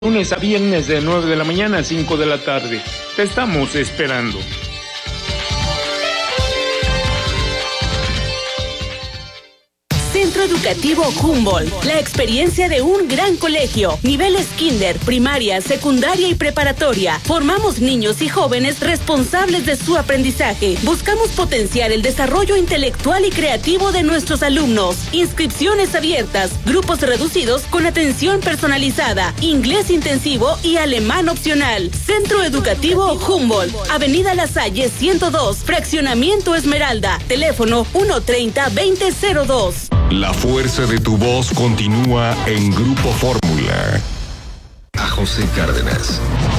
Lunes a viernes de 9 de la mañana a 5 de la tarde. Te estamos esperando. Centro Educativo Humboldt, la experiencia de un gran colegio. Niveles kinder, primaria, secundaria y preparatoria. Formamos niños y jóvenes responsables de su aprendizaje. Buscamos potenciar el desarrollo intelectual y creativo de nuestros alumnos. Inscripciones abiertas, grupos reducidos con atención personalizada, inglés intensivo y alemán opcional. Centro Educativo Humboldt, Avenida La Salle 102, Fraccionamiento Esmeralda. Teléfono 130-2002. La fuerza de tu voz continúa en Grupo Fórmula. A José Cárdenas.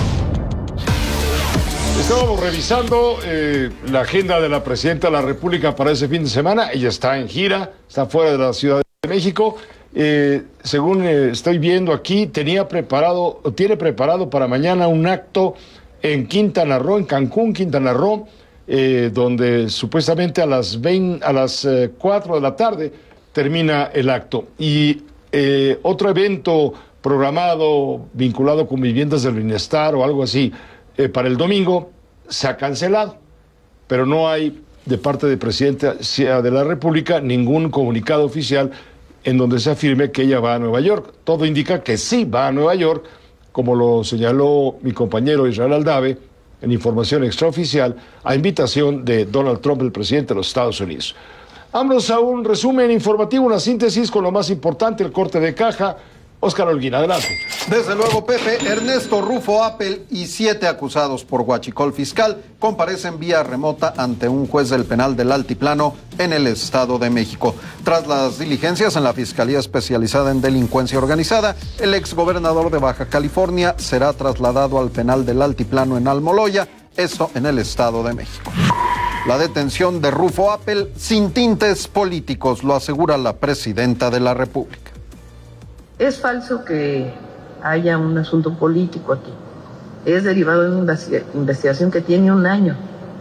Estábamos revisando la agenda de la Presidenta de la República para ese fin de semana. Ella está en gira, está fuera de la Ciudad de México. Según estoy viendo aquí, tiene preparado para mañana un acto en Quintana Roo, en Cancún, Quintana Roo, donde supuestamente a las 4 de la tarde termina el acto. Y otro evento programado vinculado con viviendas del bienestar o algo así para el domingo se ha cancelado, pero no hay de parte de Presidenta de la República ningún comunicado oficial en donde se afirme que ella va a Nueva York. Todo indica que sí va a Nueva York, como lo señaló mi compañero Israel Aldave en información extraoficial, a invitación de Donald Trump, el presidente de los Estados Unidos. Vámonos a un resumen informativo, una síntesis con lo más importante, el corte de caja. Óscar Holguín, adelante. Desde luego, Pepe. Ernesto Rufo Appel y 7 acusados por huachicol fiscal comparecen vía remota ante un juez del penal del Altiplano en el Estado de México. Tras las diligencias en la Fiscalía Especializada en Delincuencia Organizada, el exgobernador de Baja California será trasladado al penal del Altiplano en Almoloya, esto en el Estado de México. La detención de Rufo Appel sin tintes políticos, lo asegura la Presidenta de la República. Es falso que haya un asunto político aquí. Es derivado de una investigación que tiene un año,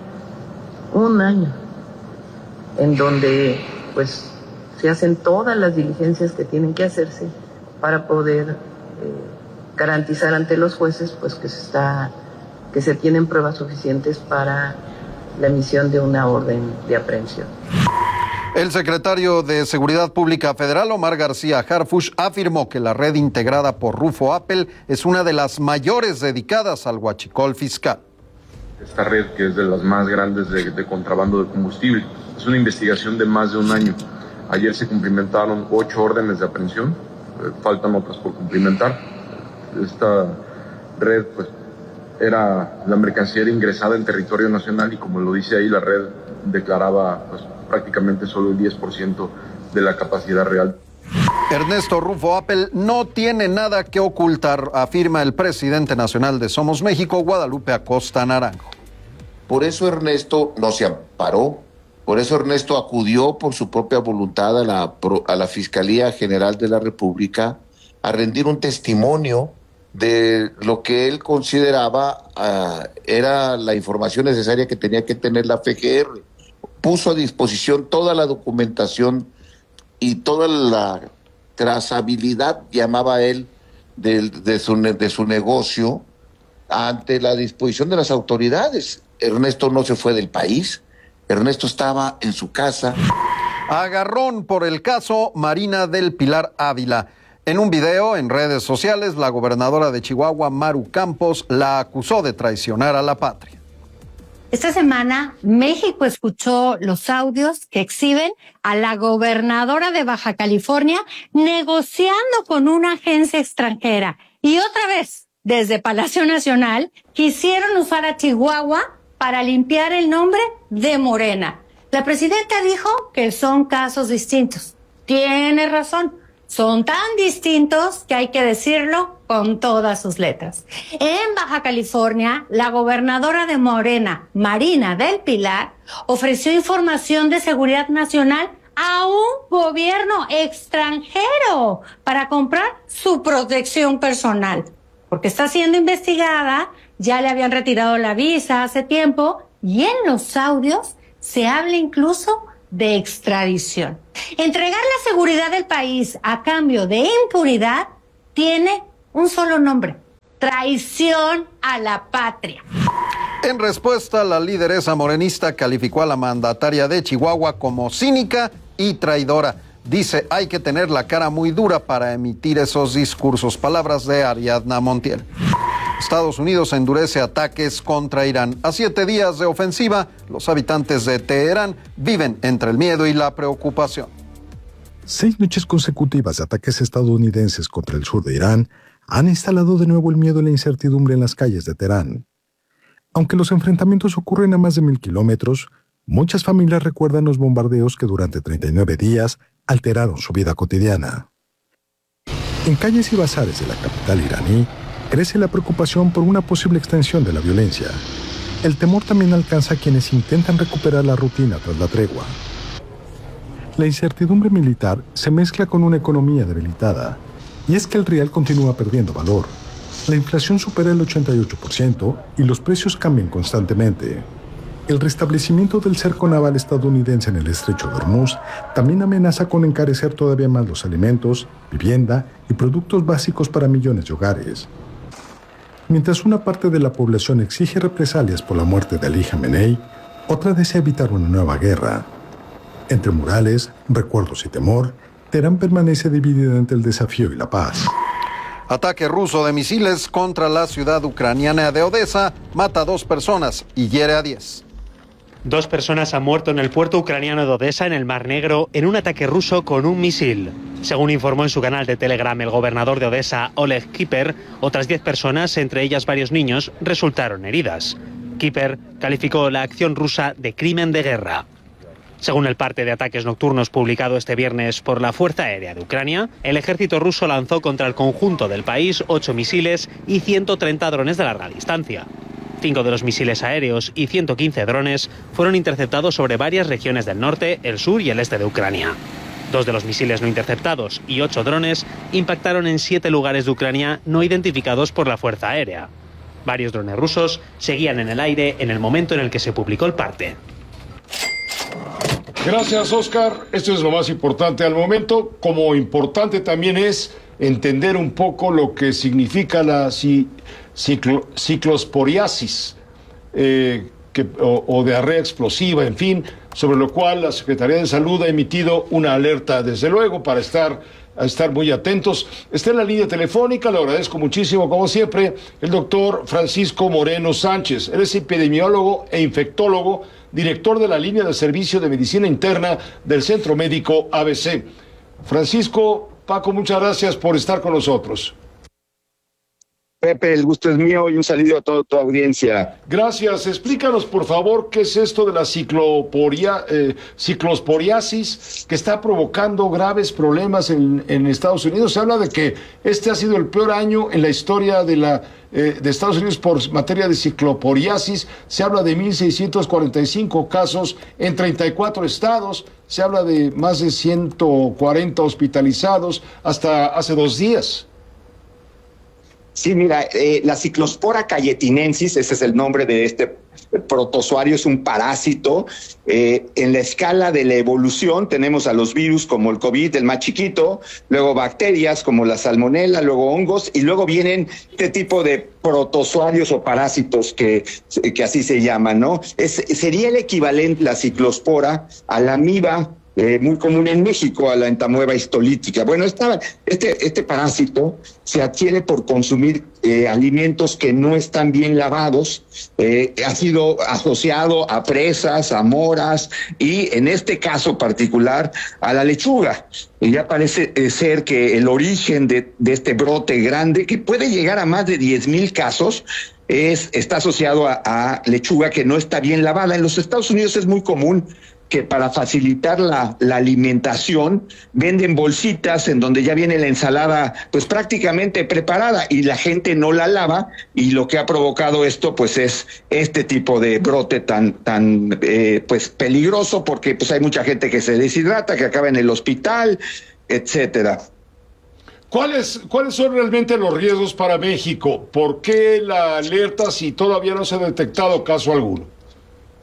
en donde pues se hacen todas las diligencias que tienen que hacerse para poder garantizar ante los jueces pues que se tienen pruebas suficientes para la emisión de una orden de aprehensión. El secretario de Seguridad Pública Federal, Omar García Harfuch, afirmó que la red integrada por Rufo Appel es una de las mayores dedicadas al huachicol fiscal. Esta red, que es de las más grandes de contrabando de combustible, es una investigación de más de un año. Ayer se cumplimentaron 8 órdenes de aprehensión, faltan otras por cumplimentar. Esta red, pues, era la mercancía ingresada en territorio nacional y, como lo dice ahí, la red declaraba pues, prácticamente solo el 10% de la capacidad real. Ernesto Rufo Appel no tiene nada que ocultar, afirma el presidente nacional de Somos México, Guadalupe Acosta Naranjo. Por eso Ernesto no se amparó, por eso Ernesto acudió por su propia voluntad a la Fiscalía General de la República a rendir un testimonio de lo que él consideraba era la información necesaria que tenía que tener la FGR. Puso a disposición toda la documentación y toda la trazabilidad, llamaba él, de su negocio ante la disposición de las autoridades. Ernesto no se fue del país, Ernesto estaba en su casa. Agarrón por el caso Marina del Pilar Ávila. En un video en redes sociales, la gobernadora de Chihuahua, Maru Campos, la acusó de traicionar a la patria. Esta semana, México escuchó los audios que exhiben a la gobernadora de Baja California negociando con una agencia extranjera. Y otra vez, desde Palacio Nacional, quisieron usar a Chihuahua para limpiar el nombre de Morena. La presidenta dijo que son casos distintos. Tiene razón. Son tan distintos que hay que decirlo con todas sus letras. En Baja California, la gobernadora de Morena, Marina del Pilar, ofreció información de seguridad nacional a un gobierno extranjero para comprar su protección personal. Porque está siendo investigada, ya le habían retirado la visa hace tiempo y en los audios se habla incluso de extradición. Entregar la seguridad del país a cambio de impunidad tiene un solo nombre: traición a la patria. En respuesta, la lideresa morenista calificó a la mandataria de Chihuahua como cínica y traidora. Dice, hay que tener la cara muy dura para emitir esos discursos. Palabras de Ariadna Montiel. Estados Unidos endurece ataques contra Irán. A 7 días de ofensiva, los habitantes de Teherán viven entre el miedo y la preocupación. 6 noches consecutivas de ataques estadounidenses contra el sur de Irán han instalado de nuevo el miedo y la incertidumbre en las calles de Teherán. Aunque los enfrentamientos ocurren a más de 1,000 kilómetros, muchas familias recuerdan los bombardeos que durante 39 días alteraron su vida cotidiana. En calles y bazares de la capital iraní, crece la preocupación por una posible extensión de la violencia. El temor también alcanza a quienes intentan recuperar la rutina tras la tregua. La incertidumbre militar se mezcla con una economía debilitada, y es que el rial continúa perdiendo valor. La inflación supera el 88% y los precios cambian constantemente. El restablecimiento del cerco naval estadounidense en el estrecho de Hormuz también amenaza con encarecer todavía más los alimentos, vivienda y productos básicos para millones de hogares. Mientras una parte de la población exige represalias por la muerte de Ali Khamenei, otra desea evitar una nueva guerra. Entre murales, recuerdos y temor, Teherán permanece dividida entre el desafío y la paz. Ataque ruso de misiles contra la ciudad ucraniana de Odessa mata a 2 personas y hiere a 10. 2 personas han muerto en el puerto ucraniano de Odessa, en el Mar Negro, en un ataque ruso con un misil. Según informó en su canal de Telegram el gobernador de Odessa, Oleg Kiper, otras 10 personas, entre ellas varios niños, resultaron heridas. Kiper calificó la acción rusa de crimen de guerra. Según el parte de ataques nocturnos publicado este viernes por la Fuerza Aérea de Ucrania, el ejército ruso lanzó contra el conjunto del país 8 misiles y 130 drones de larga distancia. 5 de los misiles aéreos y 115 drones fueron interceptados sobre varias regiones del norte, el sur y el este de Ucrania. 2 de los misiles no interceptados y 8 drones impactaron en 7 lugares de Ucrania no identificados por la Fuerza Aérea. Varios drones rusos seguían en el aire en el momento en el que se publicó el parte. Gracias, Oscar. Esto es lo más importante al momento. Como importante también es entender un poco lo que significa la ciclosporiasis o diarrea explosiva, en fin, sobre lo cual la Secretaría de Salud ha emitido una alerta, desde luego, para estar muy atentos. Está en la línea telefónica, le agradezco muchísimo, como siempre, el doctor Francisco Moreno Sánchez. Él es epidemiólogo e infectólogo, director de la línea de servicio de medicina interna del Centro Médico ABC. Francisco, Paco, muchas gracias por estar con nosotros. Pepe, el gusto es mío y un saludo a toda tu audiencia. Gracias. Explícanos, por favor, qué es esto de la ciclosporiasis que está provocando graves problemas en Estados Unidos. Se habla de que este ha sido el peor año en la historia de Estados Unidos por materia de ciclosporiasis. Se habla de 1,645 casos en 34 estados. Se habla de más de 140 hospitalizados hasta hace 2 días. Sí, mira, la Ciclospora cayetinensis, ese es el nombre de este protozoario, es un parásito. En la escala de la evolución tenemos a los virus como el COVID, el más chiquito, luego bacterias como la salmonela, luego hongos, y luego vienen este tipo de protozoarios o parásitos que así se llaman, ¿no? Sería el equivalente, la Ciclospora, a la amiba, muy común en México, a la entamoeba histolítica. Bueno, este parásito se adquiere por consumir alimentos que no están bien lavados, ha sido asociado a presas, a moras y en este caso particular a la lechuga. Y ya parece ser que el origen de este brote grande, que puede llegar a más de 10,000 casos, está asociado a lechuga que no está bien lavada. En los Estados Unidos es muy común que para facilitar la alimentación venden bolsitas en donde ya viene la ensalada pues prácticamente preparada y la gente no la lava, y lo que ha provocado esto pues es este tipo de brote tan pues peligroso, porque pues hay mucha gente que se deshidrata, que acaba en el hospital, etcétera. ¿Cuáles son realmente los riesgos para México? ¿Por qué la alerta si todavía no se ha detectado caso alguno?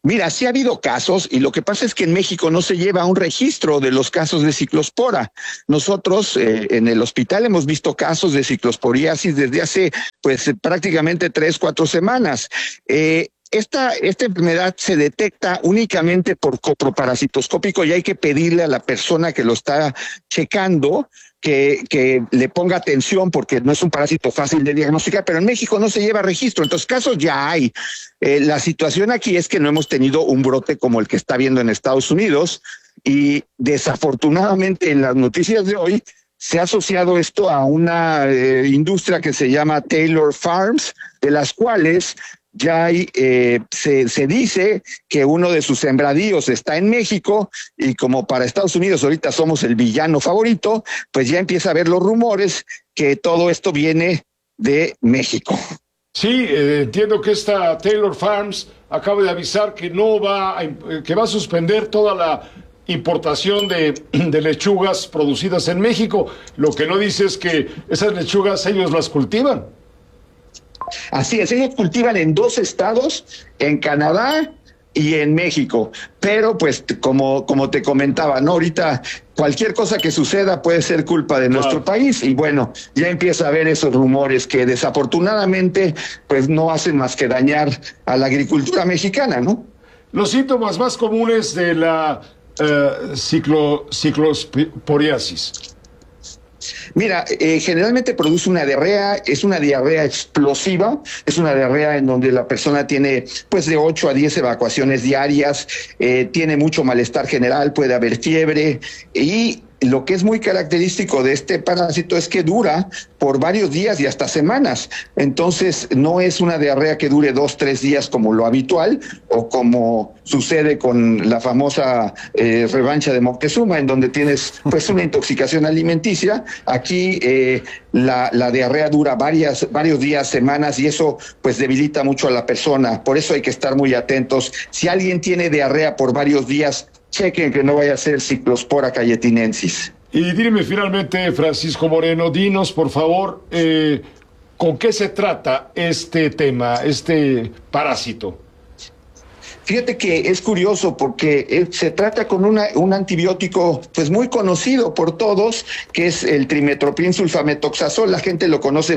Mira, sí ha habido casos y lo que pasa es que en México no se lleva un registro de los casos de ciclospora. Nosotros en el hospital hemos visto casos de ciclosporiasis desde hace prácticamente 3-4 semanas. Esta enfermedad se detecta únicamente por coproparasitoscópico y hay que pedirle a la persona que lo está checando que le ponga atención porque no es un parásito fácil de diagnosticar, pero en México no se lleva registro, entonces casos ya hay. La situación aquí es que no hemos tenido un brote como el que está viendo en Estados Unidos y desafortunadamente en las noticias de hoy se ha asociado esto a una industria que se llama Taylor Farms, de las cuales ya hay, se dice que uno de sus sembradíos está en México y como para Estados Unidos ahorita somos el villano favorito, pues ya empieza a haber los rumores que todo esto viene de México. Sí, entiendo que esta Taylor Farms acaba de avisar que que va a suspender toda la importación de lechugas producidas en México. Lo que no dice es que esas lechugas ellos las cultivan. Así es, ellos cultivan en 2 estados, en Canadá y en México, pero pues como te comentaba, ¿no? Ahorita cualquier cosa que suceda puede ser culpa de nuestro país y bueno, ya empieza a haber esos rumores que desafortunadamente pues no hacen más que dañar a la agricultura mexicana, ¿no? Los síntomas más comunes de la ciclosporiasis. Mira, generalmente produce una diarrea, es una diarrea explosiva, es una diarrea en donde la persona tiene pues de 8 a 10 evacuaciones diarias, tiene mucho malestar general, puede haber fiebre y lo que es muy característico de este parásito es que dura por varios días y hasta semanas. Entonces, no es una diarrea que dure 2-3 días como lo habitual o como sucede con la famosa revancha de Moctezuma, en donde tienes pues una intoxicación alimenticia. Aquí la diarrea dura varios días, semanas y eso pues debilita mucho a la persona. Por eso hay que estar muy atentos. Si alguien tiene diarrea por varios días, chequen que no vaya a ser Ciclospora cayetinensis. Y dime finalmente, Francisco Moreno, dinos por favor, ¿con qué se trata este tema, este parásito? Fíjate que es curioso porque se trata con un antibiótico pues muy conocido por todos, que es el trimetoprim sulfametoxazol. La gente lo conoce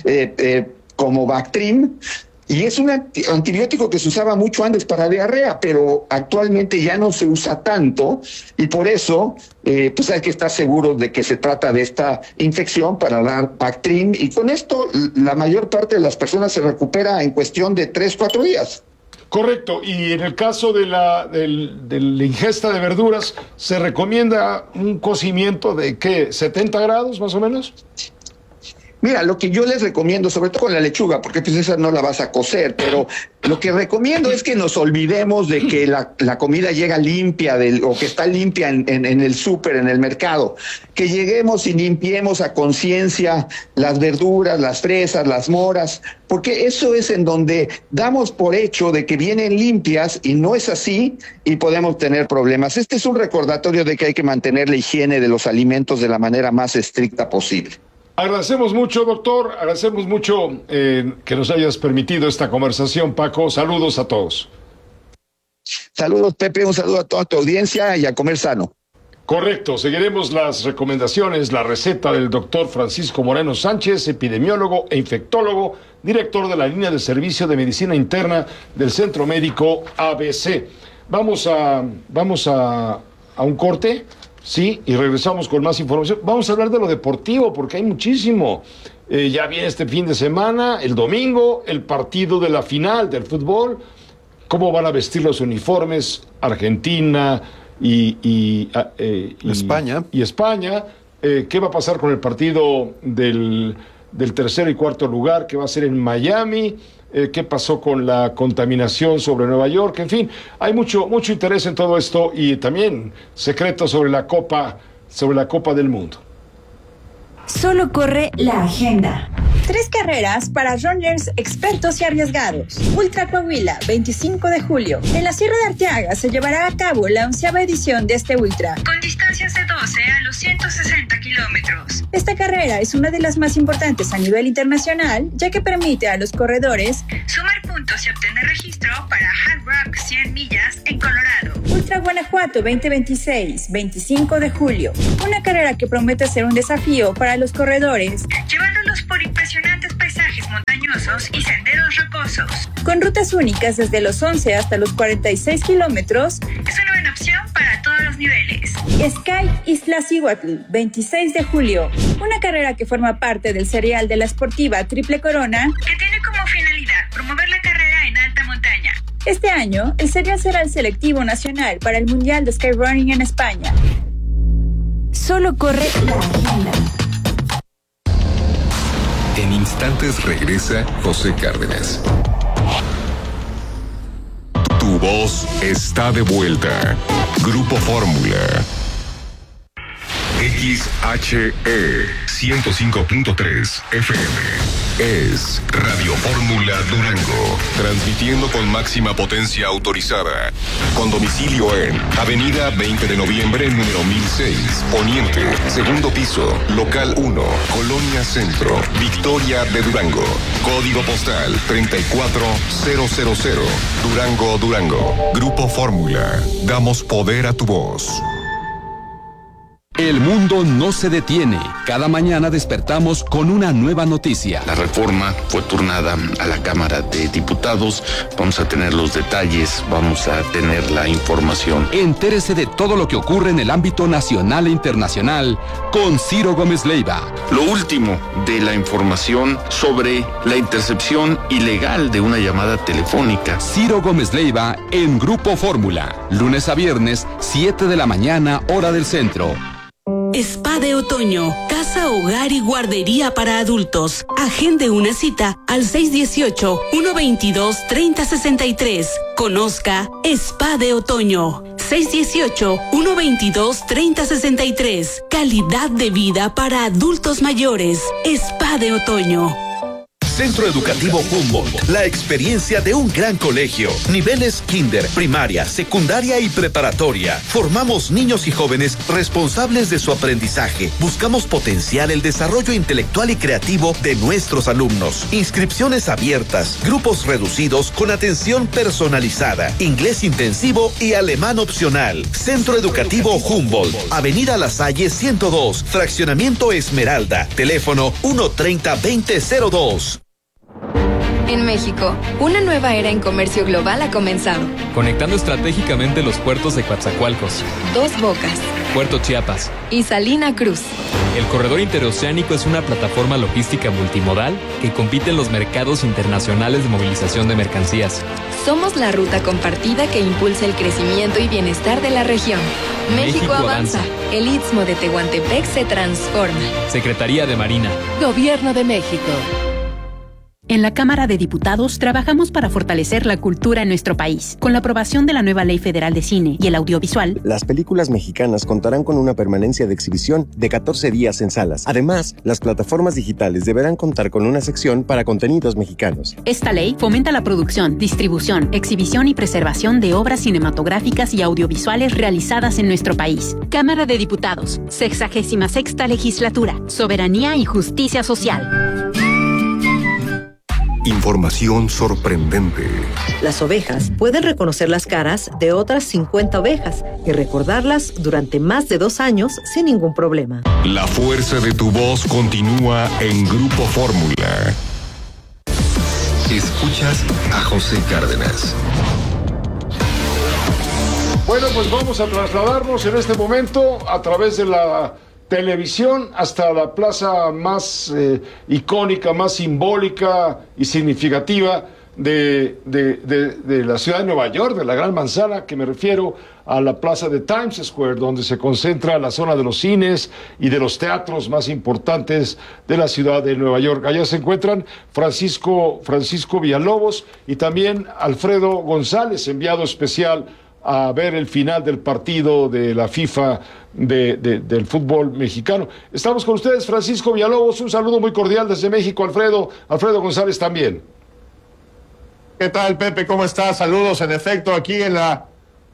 como Bactrim. Y es un antibiótico que se usaba mucho antes para diarrea, pero actualmente ya no se usa tanto y por eso pues hay que estar seguros de que se trata de esta infección para dar Bactrim y con esto la mayor parte de las personas se recupera en cuestión de 3-4 días. Correcto, y en el caso de la ingesta de verduras, ¿se recomienda un cocimiento de qué, 70 grados más o menos? Mira, lo que yo les recomiendo, sobre todo con la lechuga, porque pues esa no la vas a cocer, pero lo que recomiendo es que nos olvidemos de que la comida llega limpia o que está limpia en el súper, en el mercado. Que lleguemos y limpiemos a conciencia las verduras, las fresas, las moras, porque eso es en donde damos por hecho de que vienen limpias y no es así y podemos tener problemas. Este es un recordatorio de que hay que mantener la higiene de los alimentos de la manera más estricta posible. Agradecemos mucho, doctor, agradecemos mucho que nos hayas permitido esta conversación, Paco. Saludos a todos. Saludos, Pepe, un saludo a toda tu audiencia y a comer sano. Correcto, seguiremos las recomendaciones, la receta del doctor Francisco Moreno Sánchez, epidemiólogo e infectólogo, director de la línea de servicio de medicina interna del Centro Médico ABC. Vamos a un corte. Sí, y regresamos con más información. Vamos a hablar de lo deportivo, porque hay muchísimo. Ya viene este fin de semana, el domingo, el partido de la final del fútbol. ¿Cómo van a vestir los uniformes Argentina y España? Y España. ¿Qué va a pasar con el partido del tercer y cuarto lugar, que va a ser en Miami? ¿Qué pasó con la contaminación sobre Nueva York? En fin, hay mucho interés en todo esto y también secretos sobre la Copa del Mundo. Solo corre la agenda. 3 carreras para runners expertos y arriesgados. Ultra Coahuila, 25 de julio. En la Sierra de Arteaga se llevará a cabo la 11ª edición de este ultra, con distancias de 12 a los 160 160 kilómetros. Esta carrera es una de las más importantes a nivel internacional, ya que permite a los corredores sumar puntos y obtener registro para Hard Rock 100 millas en Colorado. Ultra Guanajuato 2026, 25 de julio. Una carrera que promete ser un desafío para los corredores, llevándolos por impresionantes paisajes montañosos y senderos rocosos. Con rutas únicas desde los 11 hasta los 46 kilómetros, es una buena opción para todos los niveles. Sky Iztaccíhuatl, 26 de julio. Una carrera que forma parte del serial de la Sportiva Triple Corona, que tiene como finalidad promover la carrera en alta montaña. Este año, el serial será el selectivo nacional para el Mundial de Skyrunning en España. Solo corre la agenda. En instantes regresa José Cárdenas. Tu voz está de vuelta. Grupo Fórmula. XHE 105.3 FM. Es Radio Fórmula Durango. Transmitiendo con máxima potencia autorizada. Con domicilio en Avenida 20 de Noviembre, número 1006. Poniente, segundo piso, local 1, Colonia Centro, Victoria de Durango. Código postal 34000. Durango, Durango. Grupo Fórmula. Damos poder a tu voz. El mundo no se detiene. Cada mañana despertamos con una nueva noticia. La reforma fue turnada a la Cámara de Diputados. Vamos a tener los detalles, vamos a tener la información. Entérese de todo lo que ocurre en el ámbito nacional e internacional con Ciro Gómez Leiva. Lo último de la información sobre la intercepción ilegal de una llamada telefónica. Ciro Gómez Leiva en Grupo Fórmula. Lunes a viernes, 7 de la mañana, hora del centro. Spa de Otoño, casa, hogar y guardería para adultos. Agende una cita al 618-122-3063. Conozca Spa de Otoño. 618-122-3063. Calidad de vida para adultos mayores. Spa de Otoño. Centro Educativo Humboldt, la experiencia de un gran colegio. Niveles kinder, primaria, secundaria y preparatoria. Formamos niños y jóvenes responsables de su aprendizaje. Buscamos potenciar el desarrollo intelectual y creativo de nuestros alumnos. Inscripciones abiertas, grupos reducidos con atención personalizada, inglés intensivo y alemán opcional. Centro Educativo Humboldt, Avenida La Salle 102, Fraccionamiento Esmeralda. Teléfono 130-2002. En México, una nueva era en comercio global ha comenzado. Conectando estratégicamente los puertos de Coatzacoalcos, Dos Bocas, Puerto Chiapas y Salina Cruz. El corredor interoceánico es una plataforma logística multimodal que compite en los mercados internacionales de movilización de mercancías. Somos la ruta compartida que impulsa el crecimiento y bienestar de la región. México avanza. El Istmo de Tehuantepec se transforma. Secretaría de Marina. Gobierno de México. En la Cámara de Diputados trabajamos para fortalecer la cultura en nuestro país. Con la aprobación de la nueva Ley Federal de Cine y el Audiovisual, las películas mexicanas contarán con una permanencia de exhibición de 14 días en salas. Además, las plataformas digitales deberán contar con una sección para contenidos mexicanos. Esta ley fomenta la producción, distribución, exhibición y preservación de obras cinematográficas y audiovisuales realizadas en nuestro país. Cámara de Diputados, 66ª Legislatura, Soberanía y Justicia Social. Información sorprendente. Las ovejas pueden reconocer las caras de otras 50 ovejas y recordarlas durante más de 2 años sin ningún problema. La fuerza de tu voz continúa en Grupo Fórmula. Escuchas a José Cárdenas. Bueno, pues vamos a trasladarnos en este momento a través de la televisión hasta la plaza más icónica, más simbólica y significativa de la ciudad de Nueva York, de la Gran Manzana, que me refiero a la plaza de Times Square, donde se concentra la zona de los cines y de los teatros más importantes de la ciudad de Nueva York. Allá se encuentran Francisco Villalobos y también Alfredo González, enviado especial a ver el final del partido de la FIFA del fútbol mexicano. Estamos con ustedes, Francisco Villalobos, un saludo muy cordial desde México. Alfredo González también. ¿Qué tal, Pepe? ¿Cómo estás? Saludos, en efecto, aquí en la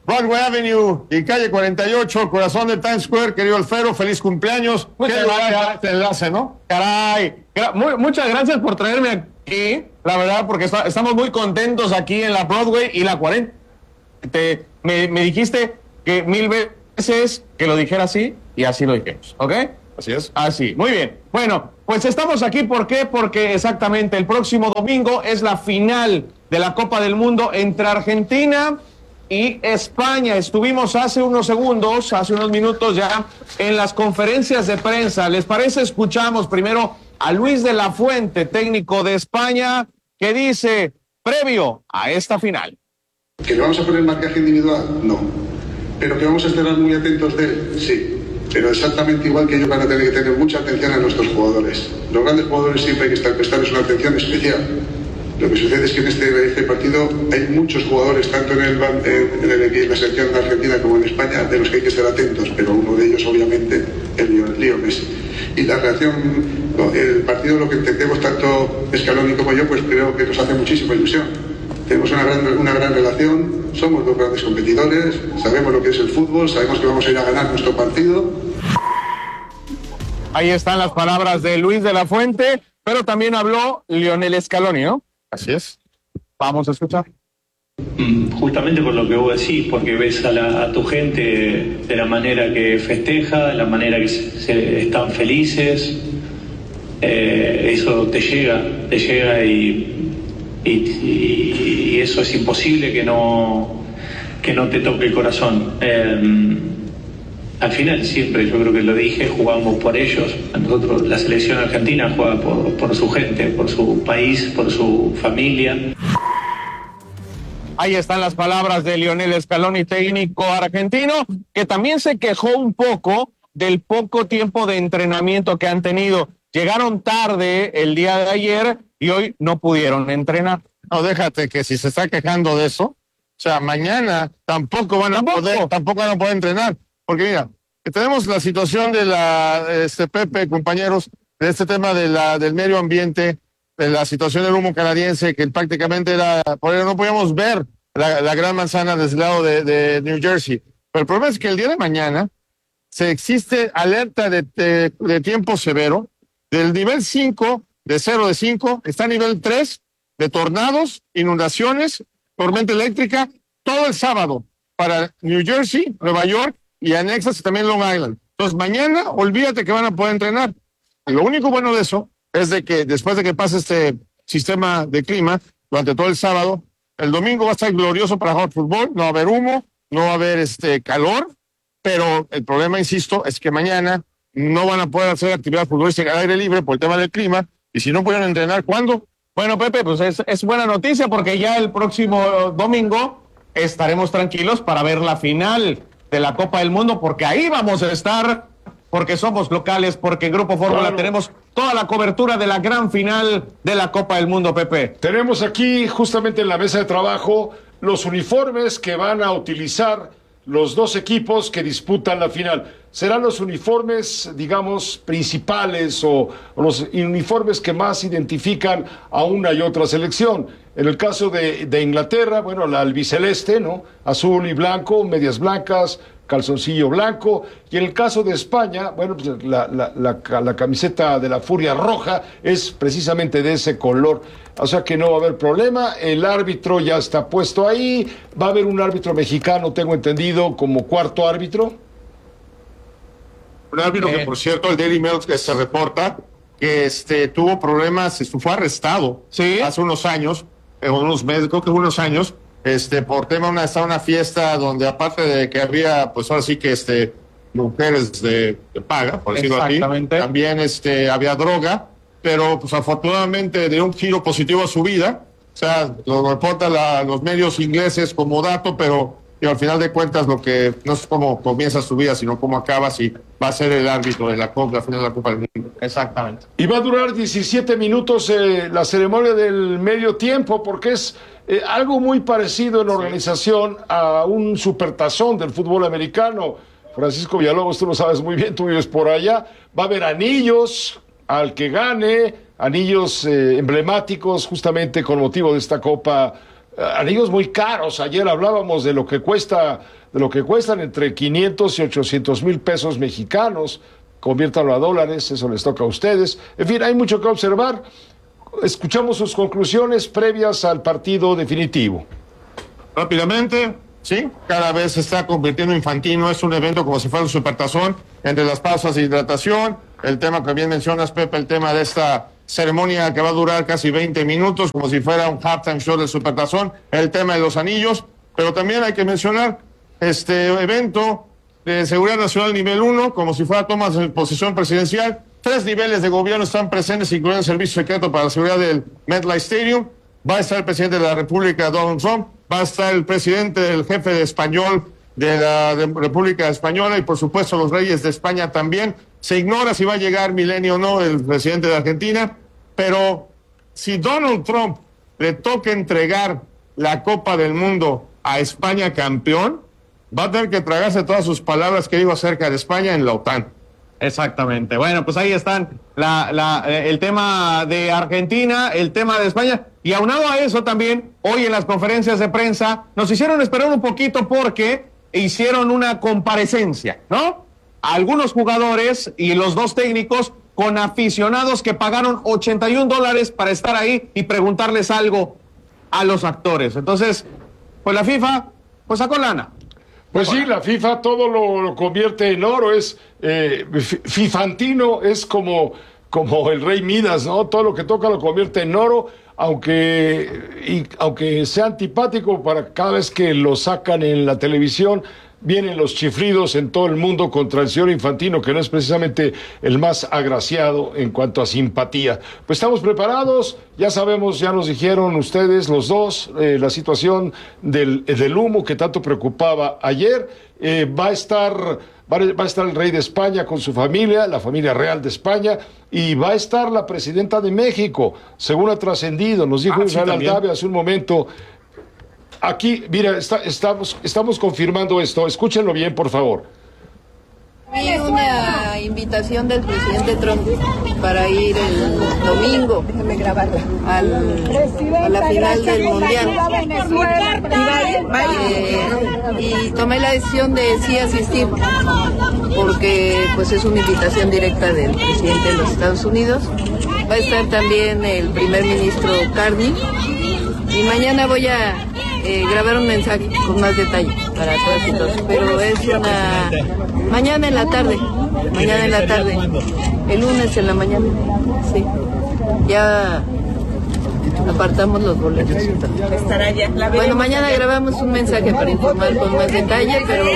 Broadway Avenue y calle 48, corazón de Times Square, querido Alfredo, feliz cumpleaños. Muchas gracias. Este enlace, ¿no? Caray, muchas gracias por traerme aquí, la verdad, porque estamos muy contentos aquí en la Broadway y la 40. Me dijiste que 1000 veces que lo dijera así, y así lo dijimos, ¿ok? Así es. Así, muy bien. Bueno, pues estamos aquí, ¿por qué? Porque exactamente el próximo domingo es la final de la Copa del Mundo entre Argentina y España. Estuvimos hace unos minutos ya, en las conferencias de prensa. ¿Les parece? Escuchamos primero a Luis de la Fuente, técnico de España, que dice, previo a esta final. ¿Que le vamos a poner marcaje individual? No. ¿Pero que vamos a estar muy atentos de él? Sí. Pero exactamente igual que ellos van a tener que tener mucha atención a nuestros jugadores. Los grandes jugadores siempre hay que prestarles una atención especial. Lo que sucede es que en este partido hay muchos jugadores, tanto en la selección de Argentina como en España, de los que hay que estar atentos, pero uno de ellos, obviamente, es Leo Messi. Y la reacción, el partido, lo que entendemos tanto Scaloni como yo, pues creo que nos hace muchísima ilusión. Tenemos una gran relación, somos dos grandes competidores, sabemos lo que es el fútbol, sabemos que vamos a ir a ganar nuestro partido. Ahí están las palabras de Luis de la Fuente, pero también habló Lionel Scaloni, ¿no? Así es. Vamos a escuchar. Justamente por lo que vos decís, porque ves a tu gente de la manera que festeja, de la manera que están felices, eso te llega y eso es imposible que no te toque el corazón. Al final siempre, yo creo que lo dije, jugamos por ellos. Nosotros, la selección argentina juega por su gente, por su país, por su familia. Ahí están las palabras de Lionel Scaloni, técnico argentino, que también se quejó un poco del poco tiempo de entrenamiento que han tenido. Llegaron tarde el día de ayer y hoy no pudieron entrenar. No, déjate que si se está quejando de eso, o sea, mañana tampoco van a poder entrenar. Porque mira, tenemos la situación de Pepe, compañeros, de este tema del medio ambiente, de la situación del humo canadiense, que prácticamente no podíamos ver la Gran Manzana desde el lado de New Jersey. Pero el problema es que el día de mañana existe alerta de tiempo severo, del nivel 5, de 0 de 5, está a nivel 3, de tornados, inundaciones, tormenta eléctrica, todo el sábado para New Jersey, Nueva York, y anexas también Long Island. Entonces, mañana, olvídate que van a poder entrenar. Y lo único bueno de eso es de que después de que pase este sistema de clima, durante todo el sábado, el domingo va a estar glorioso para jugar fútbol, no va a haber humo, no va a haber calor, pero el problema, insisto, es que mañana no van a poder hacer actividad futbolística al aire libre por el tema del clima, y si no pueden entrenar, ¿cuándo? Bueno, Pepe, pues es buena noticia porque ya el próximo domingo estaremos tranquilos para ver la final de la Copa del Mundo, porque ahí vamos a estar, porque somos locales, porque en Grupo Fórmula tenemos toda la cobertura de la gran final de la Copa del Mundo, Pepe. Tenemos aquí, justamente en la mesa de trabajo, los uniformes que van a utilizar los dos equipos que disputan la final. Serán los uniformes, digamos, principales o los uniformes que más identifican a una y otra selección. En el caso de Inglaterra, bueno, la albiceleste, ¿no? Azul y blanco, medias blancas, calzoncillo blanco. Y en el caso de España, bueno, pues la camiseta de la Furia Roja es precisamente de ese color. O sea que no va a haber problema. El árbitro ya está puesto ahí. Va a haber un árbitro mexicano, tengo entendido, como cuarto árbitro. Un árbitro que, por cierto, el Daily Mail que se reporta que tuvo problemas, fue arrestado hace unos años, unos meses, creo que unos años, por tema estaba una fiesta donde, aparte de que había, pues ahora sí que mujeres de paga, por decirlo así, también había droga, pero pues afortunadamente dio un giro positivo a su vida. O sea, lo reportan los medios ingleses como dato, pero al final de cuentas lo que no es cómo comienza su vida, sino cómo acaba, si va a ser el árbitro de la final de la Copa del Mundo. Exactamente. Y va a durar 17 minutos la ceremonia del medio tiempo, porque es algo muy parecido en organización a un supertazón del fútbol americano. Francisco Villalobos, tú lo sabes muy bien, tú vives por allá. Va a haber anillos al que gane, anillos emblemáticos justamente con motivo de esta Copa anillos muy caros. Ayer hablábamos de lo que cuestan entre 500 y 800 mil pesos mexicanos. Conviértanlo a dólares, eso les toca a ustedes. En fin, hay mucho que observar. Escuchamos sus conclusiones previas al partido definitivo. Rápidamente, sí, cada vez se está convirtiendo Infantino, es un evento como si fuera un supertazón, entre las pausas de hidratación, el tema que bien mencionas, Pepe, el tema de esta ceremonia que va a durar casi 20 minutos, como si fuera un halftime show del supertazón, el tema de los anillos, pero también hay que mencionar este evento de seguridad nacional nivel 1, como si fuera tomas de posición presidencial. 3 niveles de gobierno están presentes, incluyendo el servicio secreto para la seguridad del MetLife Stadium. Va a estar el presidente de la República, Donald Trump. Va a estar el presidente, el jefe de español de la República Española y, por supuesto, los reyes de España también. Se ignora si va a llegar Milenio o no el presidente de Argentina, pero si Donald Trump le toca entregar la Copa del Mundo a España campeón, va a tener que tragarse todas sus palabras que dijo acerca de España en la OTAN. Exactamente. Bueno, pues ahí están el tema de Argentina, el tema de España. Y aunado a eso también, hoy en las conferencias de prensa, nos hicieron esperar un poquito porque hicieron una comparecencia, ¿no? Algunos jugadores y los 2 técnicos con aficionados que pagaron $81 para estar ahí y preguntarles algo a los actores. Entonces, pues la FIFA, pues sacó lana. Pues sí, la FIFA todo lo convierte en oro, Fifantino es como el rey Midas, ¿no? Todo lo que toca lo convierte en oro, aunque sea antipático para cada vez que lo sacan en la televisión, vienen los chiflidos en todo el mundo contra el señor Infantino, que no es precisamente el más agraciado en cuanto a simpatía. Pues estamos preparados, ya sabemos, ya nos dijeron ustedes los dos, la situación del humo que tanto preocupaba ayer. Va a estar el rey de España con su familia, la familia real de España, y va a estar la presidenta de México, según ha trascendido, nos dijo Israel Aldave hace un momento. Aquí, mira, estamos confirmando esto. Escúchenlo bien, por favor. Vi una invitación del presidente Trump para ir el domingo a la final del Mundial. Y tomé la decisión de sí asistir, porque pues es una invitación directa del presidente de los Estados Unidos. Va a estar también el primer ministro Carney. Y mañana voy a grabar un mensaje con más detalle para todas y todos. Pero es mañana en la tarde, el lunes en la mañana, sí. Ya apartamos los boletos. Bueno, mañana grabamos un mensaje para informar con más detalle, pero...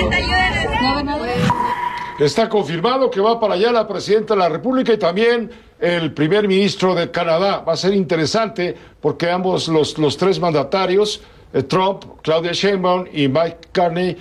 Está confirmado que va para allá la presidenta de la República y también el primer ministro de Canadá. Va a ser interesante porque ambos los 3 mandatarios, Trump, Claudia Sheinbaum y Mike Carney,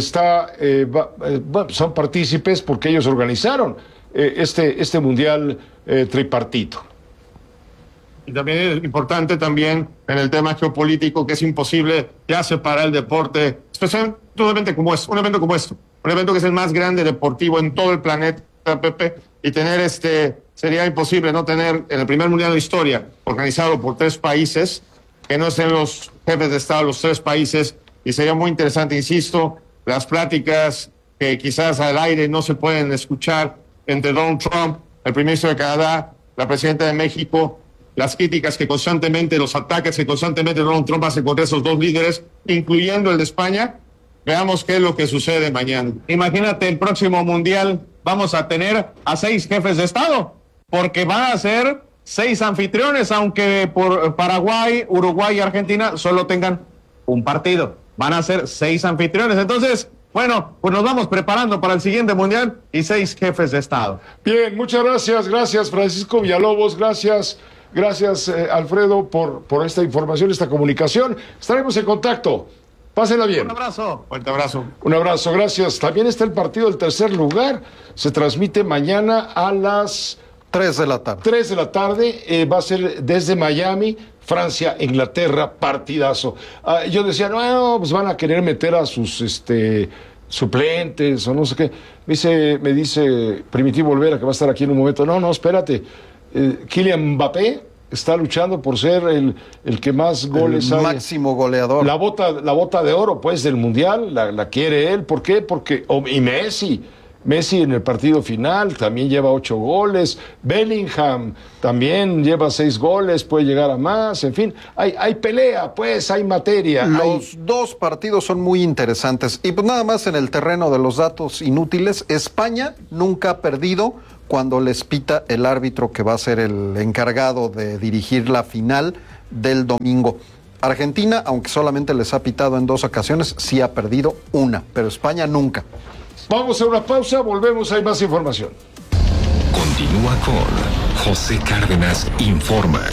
son partícipes porque ellos organizaron este mundial tripartito. Y también es importante también en el tema geopolítico que es imposible ya separar el deporte, especialmente un evento como esto, un evento que es el más grande deportivo en todo el planeta, Pepe, y tener sería imposible no tener en el primer mundial de la historia organizado por 3 países, que no estén los jefes de Estado de los 3 países, y sería muy interesante, insisto, las pláticas que quizás al aire no se pueden escuchar entre Donald Trump, el primer ministro de Canadá, la presidenta de México, las críticas que constantemente, los ataques que constantemente Donald Trump hace contra esos 2 líderes, incluyendo el de España. Veamos qué es lo que sucede mañana. Imagínate, el próximo mundial vamos a tener a 6 jefes de Estado, porque van a ser 6 anfitriones, aunque por Paraguay, Uruguay y Argentina solo tengan un partido. Van a ser 6 anfitriones. Entonces, bueno, pues nos vamos preparando para el siguiente mundial y 6 jefes de Estado. Bien, muchas gracias Francisco Villalobos, gracias Alfredo por esta información, esta comunicación. Estaremos en contacto. Pásenla bien. Un abrazo. Fuerte abrazo. Un abrazo, gracias. También está el partido del tercer lugar. Se transmite mañana a las 3 de la tarde. 3 de la tarde. Va a ser desde Miami, Francia, Inglaterra, partidazo. Yo decía, no, pues van a querer meter a sus suplentes o no sé qué. Me dice Primitivo Olvera, que va a estar aquí en un momento. No, espérate. Kylian Mbappé está luchando por ser el que más goles el máximo goleador. La bota de oro, pues, del Mundial, la quiere él. ¿Por qué? Y Messi en el partido final también lleva 8 goles. Bellingham también lleva 6 goles, puede llegar a más. En fin, hay pelea, pues, hay materia. Los dos partidos son muy interesantes. Y pues nada más en el terreno de los datos inútiles, España nunca ha perdido cuando les pita el árbitro que va a ser el encargado de dirigir la final del domingo. Argentina, aunque solamente les ha pitado en 2 ocasiones, sí ha perdido una, pero España nunca. Vamos a una pausa, volvemos, hay más información. Continúa con José Cárdenas Informa.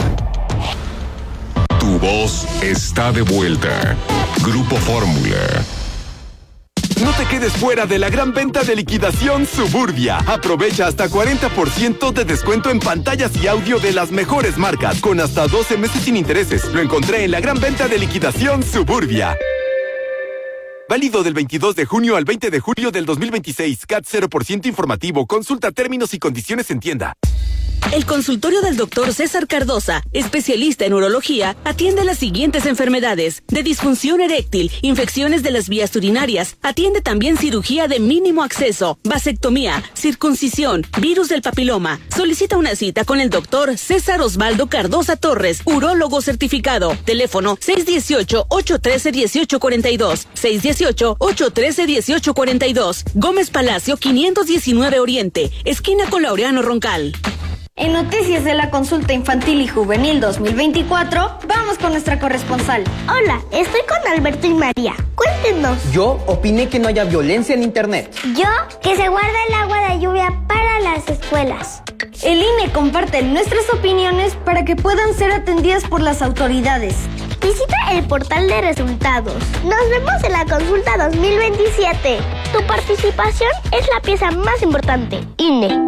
Tu voz está de vuelta. Grupo Fórmula. No te quedes fuera de la gran venta de liquidación Suburbia. Aprovecha hasta 40% de descuento en pantallas y audio de las mejores marcas, con hasta 12 meses sin intereses. Lo encontré en la gran venta de liquidación Suburbia. Válido del 22 de junio al 20 de julio del 2026. CAT 0% informativo. Consulta términos y condiciones en tienda. El consultorio del Dr. César Cardosa, especialista en urología, atiende las siguientes enfermedades: de disfunción eréctil, infecciones de las vías urinarias, atiende también cirugía de mínimo acceso, vasectomía, circuncisión, virus del papiloma. Solicita una cita con el Dr. César Osvaldo Cardosa Torres, urólogo certificado. Teléfono 618-813-1842, 618-813-1842. Gómez Palacio 519 Oriente, esquina con Laureano Roncal. En Noticias de la Consulta Infantil y Juvenil 2024, vamos con nuestra corresponsal. Hola, estoy con Alberto y María. Cuéntenos. Yo opiné que no haya violencia en internet. Yo, que se guarda el agua de lluvia para las escuelas. El INE comparte nuestras opiniones para que puedan ser atendidas por las autoridades. Visita el portal de resultados. Nos vemos en la consulta 2027. Tu participación es la pieza más importante. INE.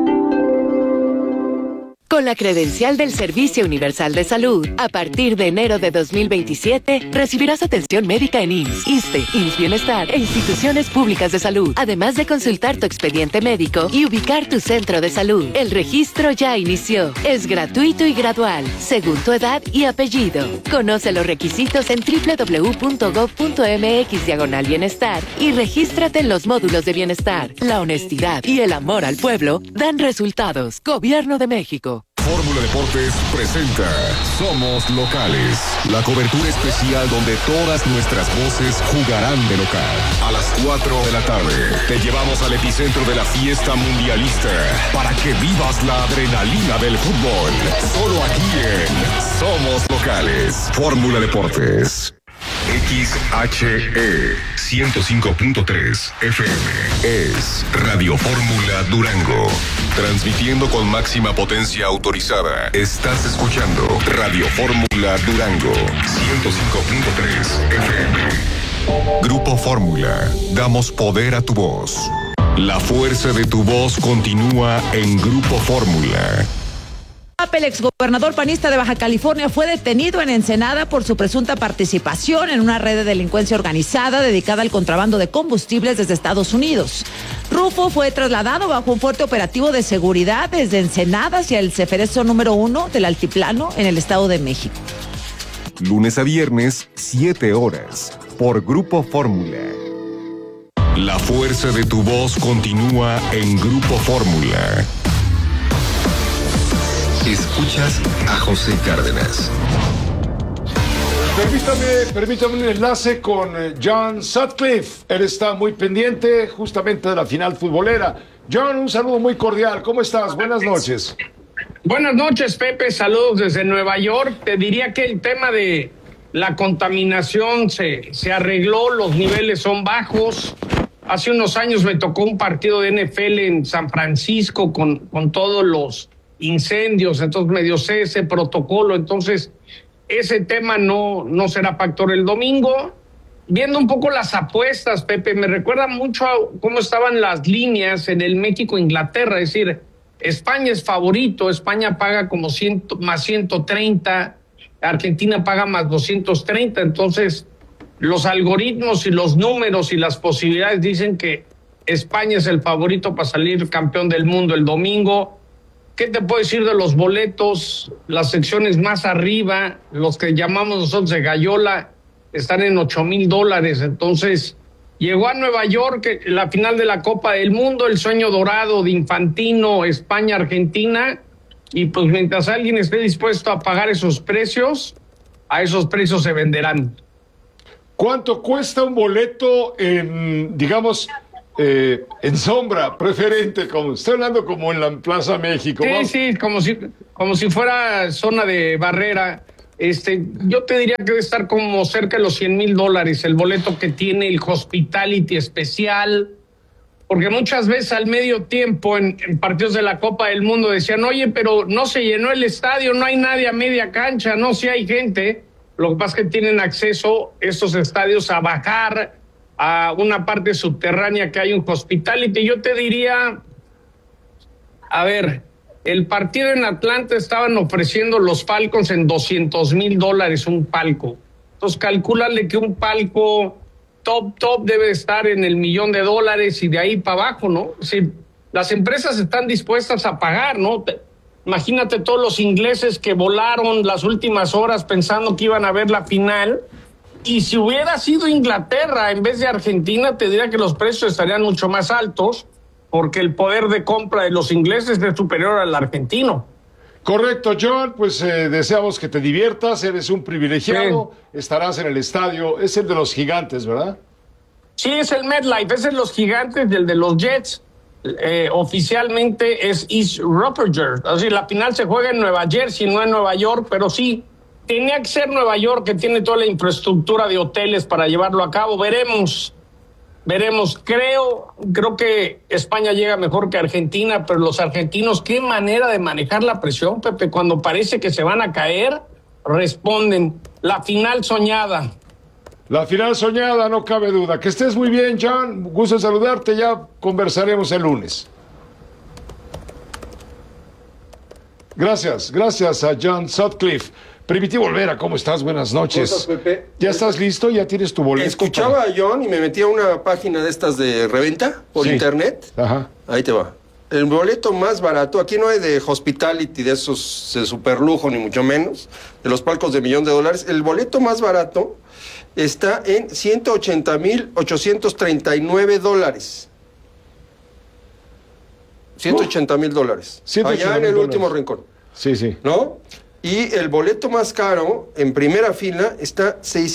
Con la credencial del Servicio Universal de Salud, a partir de enero de 2027, recibirás atención médica en IMSS, ISSSTE, IMSS Bienestar e instituciones públicas de salud, además de consultar tu expediente médico y ubicar tu centro de salud. El registro ya inició. Es gratuito y gradual, según tu edad y apellido. Conoce los requisitos en www.gov.mx/bienestar y regístrate en los módulos de bienestar. La honestidad y el amor al pueblo dan resultados. Gobierno de México. Fórmula Deportes presenta Somos Locales, la cobertura especial donde todas nuestras voces jugarán de local. A las 4 de la tarde te llevamos al epicentro de la fiesta mundialista para que vivas la adrenalina del fútbol. Solo aquí en Somos Locales. Fórmula Deportes. XHE 105.3 FM es Radio Fórmula Durango, transmitiendo con máxima potencia autorizada. Estás escuchando Radio Fórmula Durango 105.3 FM. Grupo Fórmula, damos poder a tu voz. La fuerza de tu voz continúa en Grupo Fórmula. El exgobernador panista de Baja California fue detenido en Ensenada por su presunta participación en una red de delincuencia organizada dedicada al contrabando de combustibles desde Estados Unidos. Rufo fue trasladado bajo un fuerte operativo de seguridad desde Ensenada hacia el Ceferezo número 1 del Altiplano en el Estado de México. Lunes a viernes, 7 horas, por Grupo Fórmula. La fuerza de tu voz continúa en Grupo Fórmula. Escuchas a José Cárdenas. Permítame un enlace con John Sutcliffe. Él está muy pendiente justamente de la final futbolera. John, un saludo muy cordial. ¿Cómo estás? Buenas noches. Buenas noches, Pepe. Saludos desde Nueva York. Te diría que el tema de la contaminación se arregló, los niveles son bajos. Hace unos años me tocó un partido de NFL en San Francisco con todos los incendios, entonces medio sé ese protocolo, entonces ese tema no será factor el domingo. Viendo un poco las apuestas, Pepe, me recuerda mucho a cómo estaban las líneas en el México-Inglaterra, es decir, España es favorito, España paga como más 130, Argentina paga más 230, entonces los algoritmos y los números y las posibilidades dicen que España es el favorito para salir campeón del mundo el domingo. ¿qué te puedo decir de los boletos? Las secciones más arriba, los que llamamos nosotros de gallola, están en $8,000. Entonces, llegó a Nueva York la final de la Copa del Mundo, el sueño dorado de Infantino, España-Argentina, y pues mientras alguien esté dispuesto a pagar esos precios, a esos precios se venderán. ¿Cuánto cuesta un boleto en, digamos, en sombra preferente? Como estoy hablando como en la Plaza México. Sí, como si fuera zona de barrera. Yo te diría que debe estar como cerca de los $100,000 el boleto que tiene el Hospitality especial, porque muchas veces al medio tiempo en partidos de la Copa del Mundo decían, oye, pero no se llenó el estadio, no hay nadie a media cancha. No, sí hay gente. Lo que pasa es que tienen acceso estos estadios a bajar a una parte subterránea que hay un Hospitality. Yo te diría, a ver, el partido en Atlanta estaban ofreciendo los Falcons en $200,000 un palco. Entonces calcúlale que un palco top debe estar en el $1,000,000 y de ahí para abajo, ¿no? Si las empresas están dispuestas a pagar, ¿no? Imagínate todos los ingleses que volaron las últimas horas pensando que iban a ver la final. Y si hubiera sido Inglaterra en vez de Argentina, te diría que los precios estarían mucho más altos, porque el poder de compra de los ingleses es superior al argentino. Correcto, John, pues deseamos que te diviertas, eres un privilegiado, estarás en el estadio, es el de los Gigantes, ¿verdad? Sí, es el MetLife, es el de los Gigantes y el de los Jets. Oficialmente es East Rutherford, así la final se juega en Nueva Jersey, no en Nueva York, pero sí, tenía que ser Nueva York, que tiene toda la infraestructura de hoteles para llevarlo a cabo. Veremos, creo que España llega mejor que Argentina, pero los argentinos, qué manera de manejar la presión, Pepe, cuando parece que se van a caer, responden, la final soñada. La final soñada, no cabe duda. Que estés muy bien, John. Gusto en saludarte. Ya conversaremos el lunes. Gracias a John Sutcliffe. Primitivo Olvera, ¿cómo estás? Buenas noches. ¿Cómo estás, Pepe? ¿Ya estás listo? ¿Ya tienes tu boleto? Escuchaba a John y me metí a una página de estas de reventa por internet. Ajá. Ahí te va. El boleto más barato, aquí no hay de Hospitality, de esos de superlujo, ni mucho menos, de los palcos de $1,000,000. El boleto más barato está en $180,839. $180,000. Allá en el último rincón. Sí. ¿No? Y el boleto más caro, en primera fila, está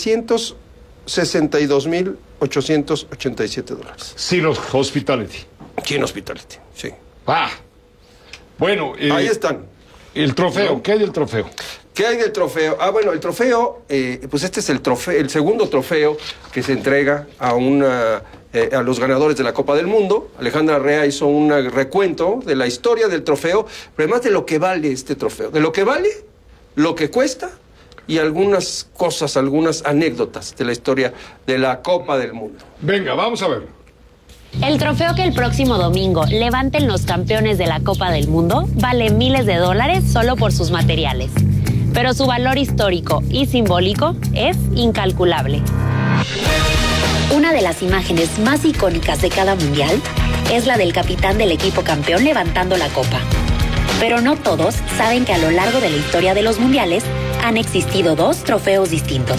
$662,887. Sin los Hospitality. Sin Hospitality, sí. Bueno. Ahí están. El trofeo, ¿qué hay del trofeo? ¿Qué hay del trofeo? Bueno, el trofeo, pues este es el segundo trofeo que se entrega a los ganadores de la Copa del Mundo. Alejandra Rea hizo un recuento de la historia del trofeo, pero además de lo que vale este trofeo, de lo que vale, lo que cuesta y algunas cosas, algunas anécdotas de la historia de la Copa del Mundo. Venga, vamos a ver. El trofeo que el próximo domingo levanten los campeones de la Copa del Mundo vale miles de dólares solo por sus materiales. Pero su valor histórico y simbólico es incalculable. Una de las imágenes más icónicas de cada mundial es la del capitán del equipo campeón levantando la copa. Pero no todos saben que a lo largo de la historia de los mundiales han existido dos trofeos distintos.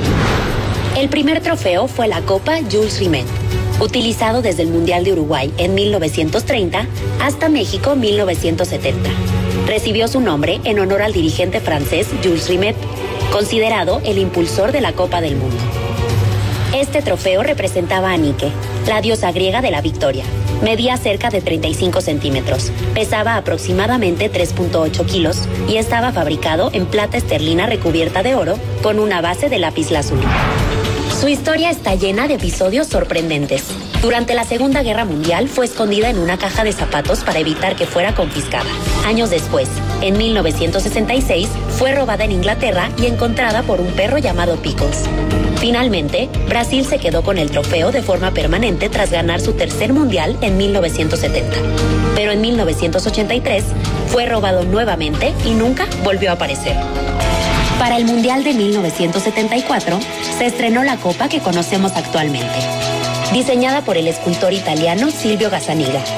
El primer trofeo fue la Copa Jules Rimet, utilizado desde el Mundial de Uruguay en 1930 hasta México 1970. Recibió su nombre en honor al dirigente francés Jules Rimet, considerado el impulsor de la Copa del Mundo. Este trofeo representaba a Nike, la diosa griega de la victoria. Medía cerca de 35 centímetros, pesaba aproximadamente 3.8 kilos y estaba fabricado en plata esterlina recubierta de oro con una base de lapislázuli. Su historia está llena de episodios sorprendentes. Durante la Segunda Guerra Mundial fue escondida en una caja de zapatos para evitar que fuera confiscada. Años después, en 1966, fue robada en Inglaterra y encontrada por un perro llamado Pickles. Finalmente, Brasil se quedó con el trofeo de forma permanente tras ganar su tercer mundial en 1970. Pero en 1983 fue robado nuevamente y nunca volvió a aparecer. Para el Mundial de 1974, se estrenó la copa que conocemos actualmente, diseñada por el escultor italiano Silvio Gazzaniga.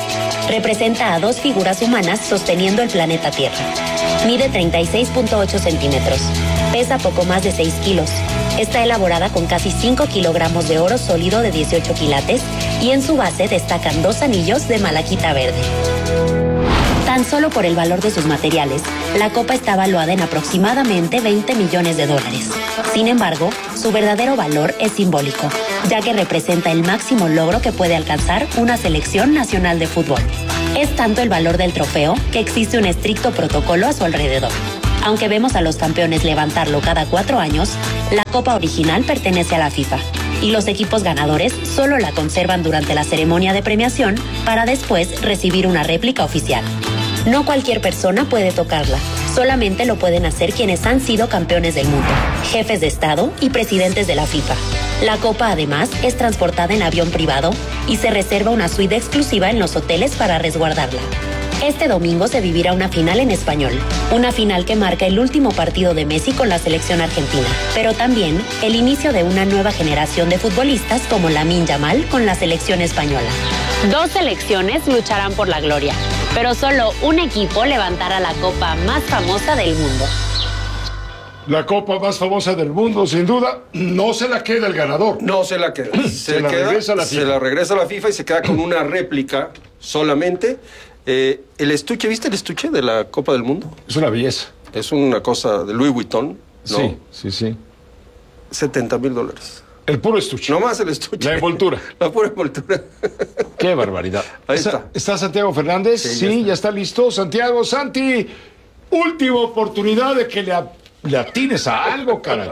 Representa a 2 figuras humanas sosteniendo el planeta Tierra. Mide 36.8 centímetros. Pesa poco más de 6 kilos. Está elaborada con casi 5 kilogramos de oro sólido de 18 quilates y en su base destacan 2 anillos de malaquita verde. Tan solo por el valor de sus materiales, la copa está valuada en aproximadamente $20 millones. Sin embargo, su verdadero valor es simbólico, ya que representa el máximo logro que puede alcanzar una selección nacional de fútbol. Es tanto el valor del trofeo que existe un estricto protocolo a su alrededor. Aunque vemos a los campeones levantarlo cada 4 años, la copa original pertenece a la FIFA y los equipos ganadores solo la conservan durante la ceremonia de premiación para después recibir una réplica oficial. No cualquier persona puede tocarla, solamente lo pueden hacer quienes han sido campeones del mundo, jefes de Estado y presidentes de la FIFA. La copa además es transportada en avión privado y se reserva una suite exclusiva en los hoteles para resguardarla. Este domingo se vivirá una final en español, una final que marca el último partido de Messi con la selección argentina, pero también el inicio de una nueva generación de futbolistas como Lamine Yamal con la selección española. 2 selecciones lucharán por la gloria, pero solo un equipo levantará la copa más famosa del mundo. La copa más famosa del mundo, sin duda, no se la queda el ganador. No se la queda. Se la regresa a la FIFA. Se la regresa a la FIFA y se queda con una réplica solamente. El estuche, ¿viste el estuche de la Copa del Mundo? Es una belleza. Es una cosa de Louis Vuitton, ¿no? Sí. $70,000. El puro estuche. Nomás el estuche. La envoltura. La pura envoltura. Qué barbaridad. Ahí está. ¿Está Santiago Fernández? Sí, ya está listo. Santiago, Santi, última oportunidad de que le atines a algo, caray.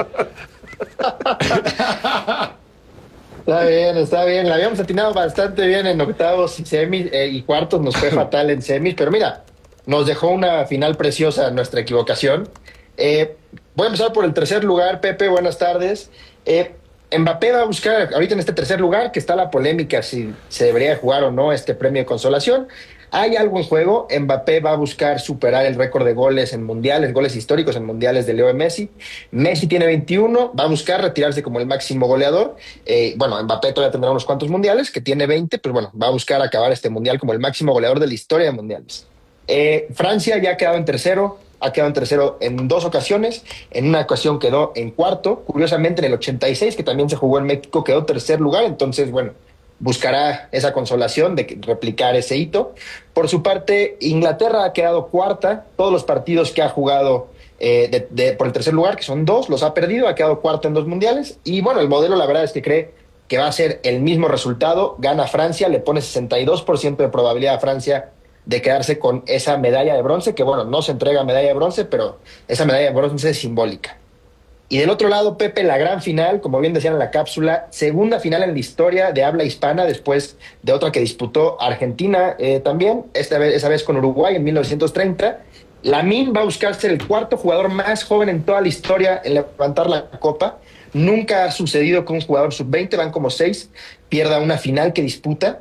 Está bien. La habíamos atinado bastante bien en octavos y semis y cuartos. Nos fue fatal en semis, pero mira, nos dejó una final preciosa nuestra equivocación. Voy a empezar por el tercer lugar, Pepe, buenas tardes. Mbappé va a buscar, ahorita en este tercer lugar, que está la polémica si se debería jugar o no este premio de consolación. Hay algo en juego. Mbappé va a buscar superar el récord de goles en mundiales, goles históricos en mundiales de Leo Messi. Messi tiene 21, va a buscar retirarse como el máximo goleador. Mbappé todavía tendrá unos cuantos mundiales, que tiene 20, pero bueno, va a buscar acabar este mundial como el máximo goleador de la historia de mundiales. Francia ya ha quedado en tercero. Ha quedado en tercero en 2 ocasiones. En una ocasión quedó en cuarto. Curiosamente, en el 86, que también se jugó en México, quedó tercer lugar. Entonces, bueno, buscará esa consolación de replicar ese hito. Por su parte, Inglaterra ha quedado cuarta. Todos los partidos que ha jugado por el tercer lugar, que son 2, los ha perdido. Ha quedado cuarta en 2 mundiales. Y bueno, el modelo, la verdad es que cree que va a ser el mismo resultado. Gana Francia, le pone 62% de probabilidad a Francia de quedarse con esa medalla de bronce, que bueno, no se entrega medalla de bronce, pero esa medalla de bronce es simbólica. Y del otro lado, Pepe, la gran final, como bien decían en la cápsula, segunda final en la historia de habla hispana, después de otra que disputó Argentina también, esa vez con Uruguay en 1930. Lamine va a buscar ser el cuarto jugador más joven en toda la historia en levantar la copa. Nunca ha sucedido que un jugador sub-20, van como 6, pierda una final que disputa.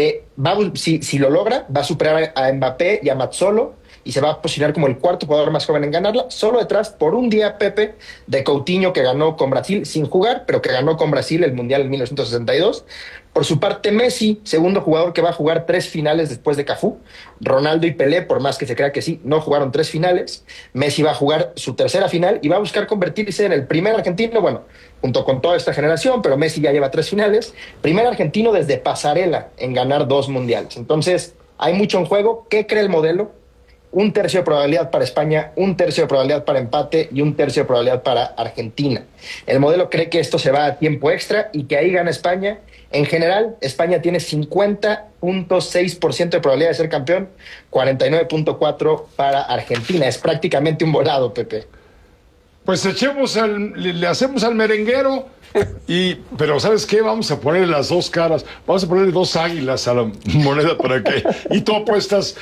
Si lo logra, va a superar a Mbappé y a Mazzolo y se va a posicionar como el cuarto jugador más joven en ganarla, solo detrás por un día, Pepe, de Coutinho, que ganó con Brasil sin jugar, pero que ganó con Brasil el Mundial en 1962. Por su parte, Messi, segundo jugador que va a jugar 3 finales después de Cafú. Ronaldo y Pelé, por más que se crea que sí, no jugaron 3 finales. Messi va a jugar su tercera final y va a buscar convertirse en el primer argentino, bueno, junto con toda esta generación, pero Messi ya lleva 3 finales. Primer argentino desde Pasarela en ganar 2 mundiales. Entonces, hay mucho en juego. ¿Qué cree el modelo? 1/3 de probabilidad para España, 1/3 de probabilidad para empate y 1/3 de probabilidad para Argentina. El modelo cree que esto se va a tiempo extra y que ahí gana España. En general, España tiene 50.6% de probabilidad de ser campeón, 49.4% para Argentina. Es prácticamente un volado, Pepe. Pues le hacemos al merenguero, pero ¿sabes qué? Vamos a ponerle las 2 caras, vamos a ponerle 2 águilas a la moneda para que, y tú apuestas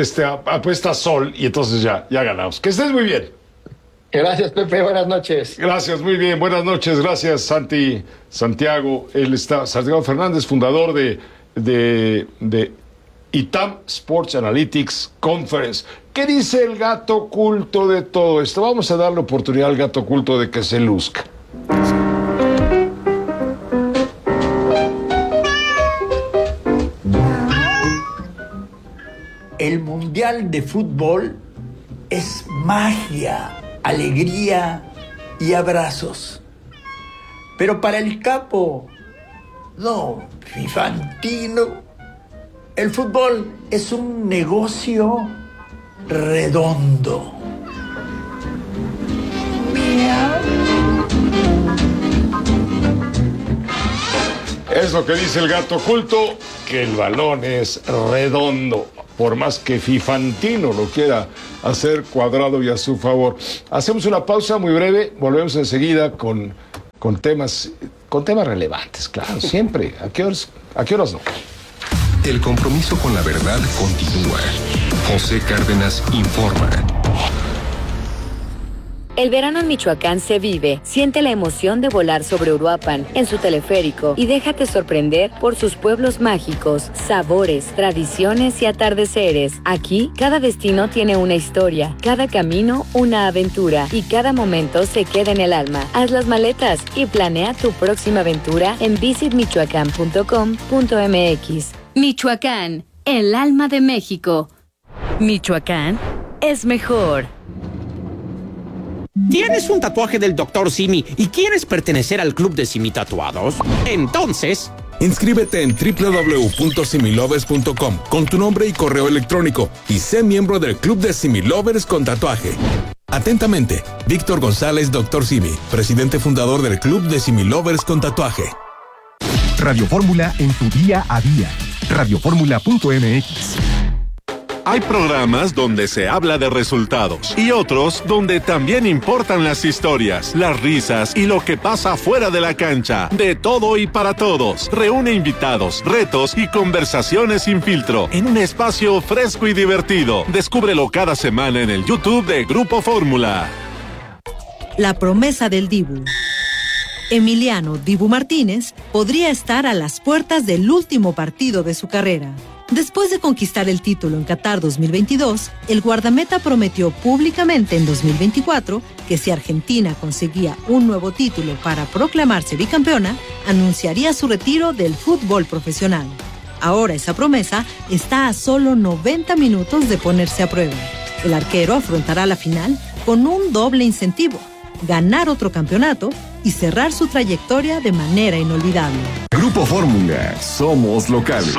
sol, y entonces ya ganamos. Que estés muy bien. Gracias, Pepe, buenas noches. Gracias, muy bien, buenas noches, gracias, Santiago. Él está, Santiago Fernández, fundador de ITAM Sports Analytics Conference. ¿Qué dice el gato oculto de todo esto? Vamos a darle oportunidad al gato oculto de que se luzca. el Mundial de Fútbol es magia, alegría y abrazos. Pero para el capo, no, Fifantino, el fútbol es un negocio redondo. Es lo que dice el gato oculto, que el balón es redondo, por más que Fifantino lo quiera hacer cuadrado y a su favor. Hacemos una pausa muy breve, volvemos enseguida con temas relevantes, claro, siempre. ¿A qué horas no? El compromiso con la verdad continúa. José Cárdenas informa. El verano en Michoacán se vive. Siente la emoción de volar sobre Uruapan en su teleférico y déjate sorprender por sus pueblos mágicos, sabores, tradiciones y atardeceres. Aquí, cada destino tiene una historia, cada camino una aventura y cada momento se queda en el alma. Haz las maletas y planea tu próxima aventura en visitmichoacán.com.mx. Michoacán, el alma de México. Michoacán es mejor. ¿Tienes un tatuaje del Dr. Simi y quieres pertenecer al club de Simi Tatuados? Entonces, inscríbete en www.similovers.com con tu nombre y correo electrónico y sé miembro del club de Similovers con tatuaje. Atentamente, Víctor González, Dr. Simi, presidente fundador del club de Similovers con tatuaje. Radio Fórmula en tu día a día. Radioformula.mx. Hay programas donde se habla de resultados y otros donde también importan las historias, las risas y lo que pasa fuera de la cancha. De todo y para todos. Reúne invitados, retos y conversaciones sin filtro en un espacio fresco y divertido. Descúbrelo cada semana en el YouTube de Grupo Fórmula. La promesa del Dibu. Emiliano Dibu Martínez podría estar a las puertas del último partido de su carrera. Después de conquistar el título en Qatar 2022, el guardameta prometió públicamente en 2024 que si Argentina conseguía un nuevo título para proclamarse bicampeona, anunciaría su retiro del fútbol profesional. Ahora esa promesa está a solo 90 minutos de ponerse a prueba. El arquero afrontará la final con un doble incentivo: ganar otro campeonato y cerrar su trayectoria de manera inolvidable. Grupo Fórmula, somos locales.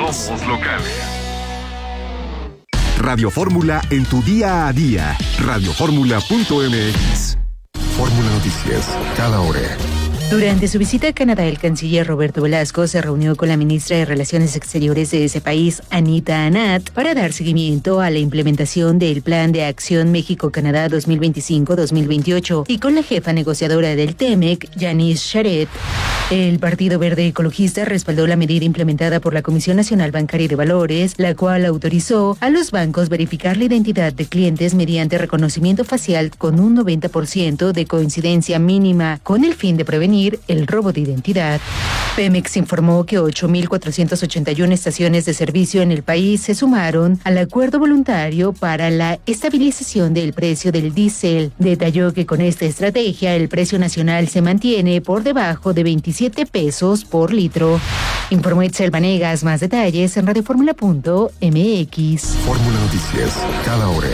Radio Fórmula en tu día a día. Radioformula.mx. Fórmula Noticias, cada hora. Durante su visita a Canadá, el canciller Roberto Velasco se reunió con la ministra de Relaciones Exteriores de ese país, Anita Anat, para dar seguimiento a la implementación del Plan de Acción México-Canadá 2025-2028 y con la jefa negociadora del TEMEC, Janice Charette. El Partido Verde Ecologista respaldó la medida implementada por la Comisión Nacional Bancaria de Valores, la cual autorizó a los bancos verificar la identidad de clientes mediante reconocimiento facial con un 90% de coincidencia mínima, con el fin de prevenir el robo de identidad. Pemex informó que 8.481 estaciones de servicio en el país se sumaron al acuerdo voluntario para la estabilización del precio del diésel. Detalló que con esta estrategia el precio nacional se mantiene por debajo de 27 pesos por litro. Informó Itzel Vanegas. Más detalles en radioformula.mx. Fórmula Noticias, cada hora.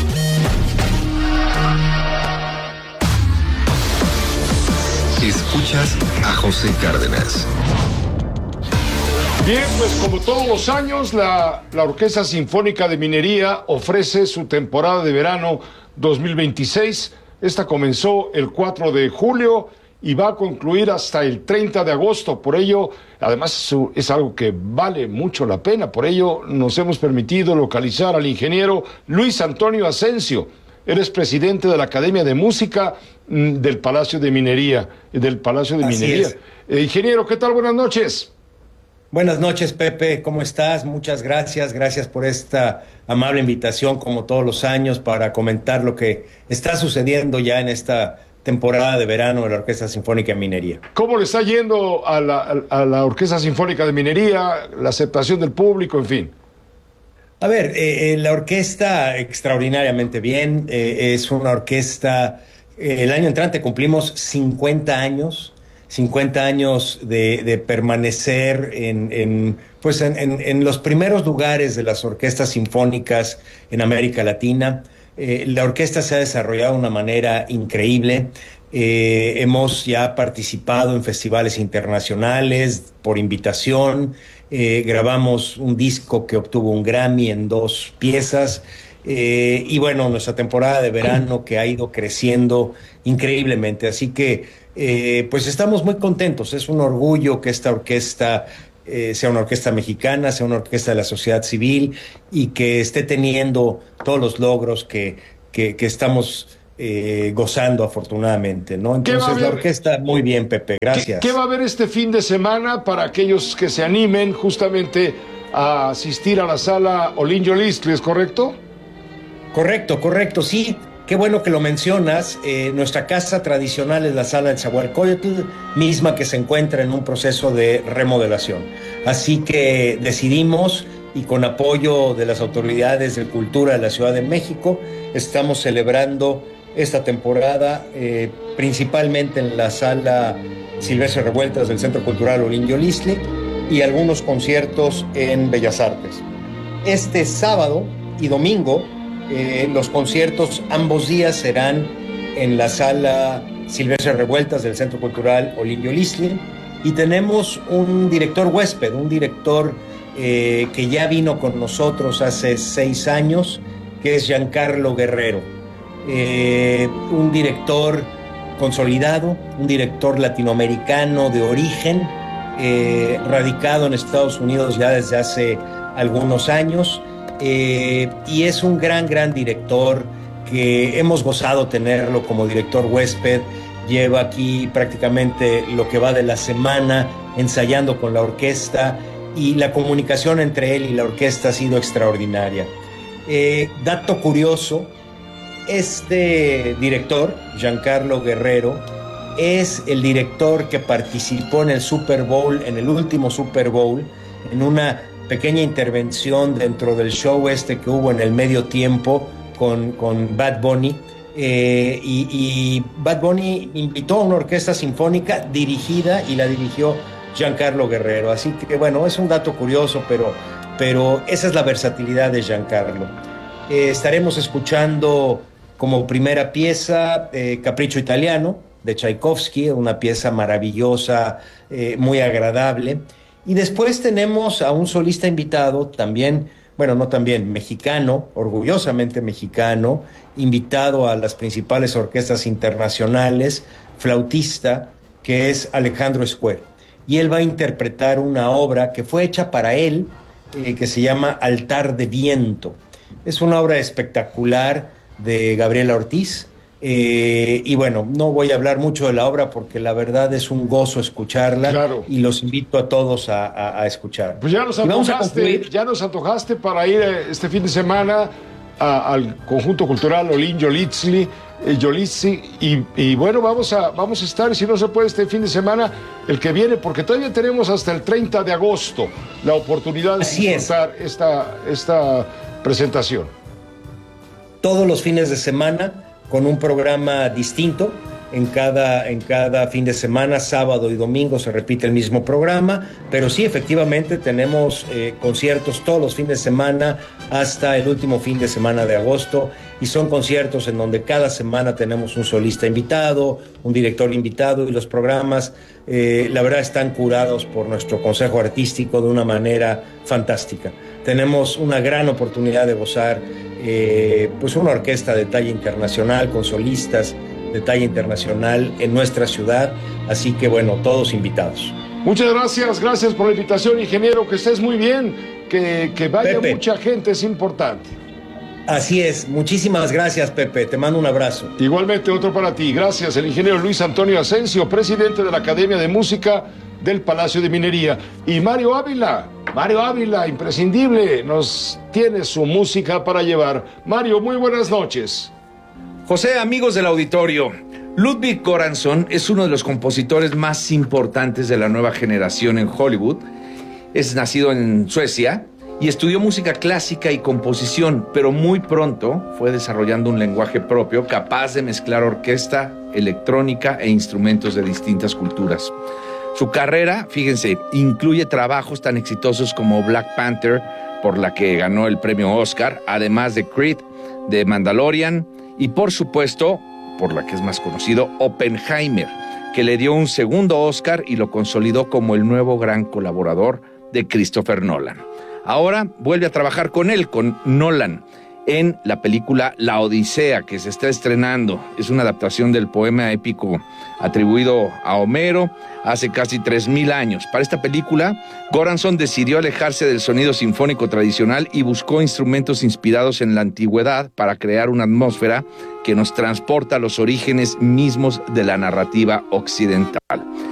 Escuchas a José Cárdenas. Bien, pues como todos los años, la Orquesta Sinfónica de Minería ofrece su temporada de verano 2026. Esta comenzó el 4 de julio y va a concluir hasta el 30 de agosto. Por ello, además, es algo que vale mucho la pena. Por ello, nos hemos permitido localizar al ingeniero Luis Antonio Asensio. Eres presidente de la Academia de Música del Palacio de Minería. Ingeniero, ¿qué tal? Buenas noches. Buenas noches, Pepe. ¿Cómo estás? Muchas gracias. Gracias por esta amable invitación, como todos los años, para comentar lo que está sucediendo ya en esta temporada de verano de la Orquesta Sinfónica de Minería. ¿Cómo le está yendo a la Orquesta Sinfónica de Minería, la aceptación del público, en fin? A ver, la orquesta extraordinariamente bien. Es una orquesta, el año entrante cumplimos 50 años de permanecer en pues en los primeros lugares de las orquestas sinfónicas en América Latina. La orquesta se ha desarrollado de una manera increíble. Hemos ya participado en festivales internacionales por invitación. Grabamos un disco que obtuvo un Grammy en 2 piezas. Y bueno, nuestra temporada de verano que ha ido creciendo increíblemente. Así que pues estamos muy contentos. Es un orgullo que esta orquesta sea una orquesta mexicana, sea una orquesta de la sociedad civil y que esté teniendo todos los logros que estamos gozando afortunadamente, ¿no? Entonces la orquesta, muy bien, Pepe, gracias. ¿Qué va a haber este fin de semana para aquellos que se animen justamente a asistir a la sala Olin-Yolistli, ¿es correcto? Correcto, sí. Qué bueno que lo mencionas. Nuestra casa tradicional es la sala del Zahualcóyotl, misma que se encuentra en un proceso de remodelación. Así que decidimos, y con apoyo de las autoridades de cultura de la Ciudad de México, estamos celebrando esta temporada principalmente en la sala Silvestre Revueltas del Centro Cultural Olin-Yolistli y algunos conciertos en Bellas Artes. Este sábado y domingo los conciertos ambos días serán en la sala Silvestre Revueltas del Centro Cultural Olin-Yolistli y tenemos un director huésped, un director que ya vino con nosotros hace 6 años, que es Giancarlo Guerrero, un director consolidado, un director latinoamericano de origen, radicado en Estados Unidos ya desde hace algunos años. Y es un gran director que hemos gozado tenerlo como director huésped. Lleva aquí prácticamente lo que va de la semana ensayando con la orquesta y la comunicación entre él y la orquesta ha sido extraordinaria. Dato curioso, este director, Giancarlo Guerrero, es el director que participó en el Super Bowl, en el último Super Bowl, en una pequeña intervención dentro del show que hubo en el medio tiempo con Bad Bunny. Y Bad Bunny invitó a una orquesta sinfónica dirigida y la dirigió Giancarlo Guerrero. Así que bueno, es un dato curioso, pero esa es la versatilidad de Giancarlo. Estaremos escuchando como primera pieza Capricho Italiano de Tchaikovsky, una pieza maravillosa, muy agradable. Y después tenemos a un solista invitado, mexicano, orgullosamente mexicano, invitado a las principales orquestas internacionales, flautista, que es Alejandro Square. Y él va a interpretar una obra que fue hecha para él, que se llama Altar de Viento. Es una obra espectacular de Gabriela Ortiz. Y bueno, no voy a hablar mucho de la obra porque la verdad es un gozo escucharla. Claro. Y los invito a todos a escuchar. Pues ya nos antojaste para ir este fin de semana al Conjunto Cultural Olin-Yolistli, y bueno, vamos a estar, si no se puede este fin de semana, el que viene, porque todavía tenemos hasta el 30 de agosto la oportunidad de disfrutar esta presentación. Todos los fines de semana, con un programa distinto. En cada fin de semana, sábado y domingo, se repite el mismo programa, pero sí, efectivamente, tenemos conciertos todos los fines de semana hasta el último fin de semana de agosto, y son conciertos en donde cada semana tenemos un solista invitado, un director invitado, y los programas, la verdad, están curados por nuestro consejo artístico de una manera fantástica. Tenemos una gran oportunidad de gozar pues una orquesta de talla internacional, con solistas de talla internacional en nuestra ciudad, así que bueno, todos invitados. Muchas gracias por la invitación, ingeniero, que estés muy bien, que vaya Pepe. Mucha gente, es importante. Así es, muchísimas gracias, Pepe, te mando un abrazo. Igualmente, otro para ti, gracias, el ingeniero Luis Antonio Asensio, presidente de la Academia de Música del Palacio de Minería, y Mario Ávila, imprescindible, nos tiene su música para llevar. Mario, muy buenas noches. José, amigos del auditorio, Ludwig Göransson es uno de los compositores más importantes de la nueva generación en Hollywood. Es nacido en Suecia y estudió música clásica y composición, pero muy pronto fue desarrollando un lenguaje propio capaz de mezclar orquesta, electrónica e instrumentos de distintas culturas. Su carrera, fíjense, incluye trabajos tan exitosos como Black Panther, por la que ganó el premio Oscar, además de Creed, de Mandalorian y, por supuesto, por la que es más conocido, Oppenheimer, que le dio un segundo Oscar y lo consolidó como el nuevo gran colaborador de Christopher Nolan. Ahora vuelve a trabajar con él, con Nolan, en la película La Odisea, que se está estrenando. Es una adaptación del poema épico atribuido a Homero hace casi 3,000 años. Para esta película, Göransson decidió alejarse del sonido sinfónico tradicional y buscó instrumentos inspirados en la antigüedad para crear una atmósfera que nos transporta a los orígenes mismos de la narrativa occidental.